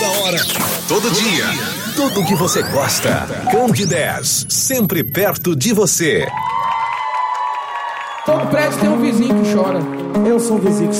hora, todo dia. Tudo que você gosta. Candidez, sempre perto de você. Todo prédio tem um vizinho que chora. Eu sou o vizinho que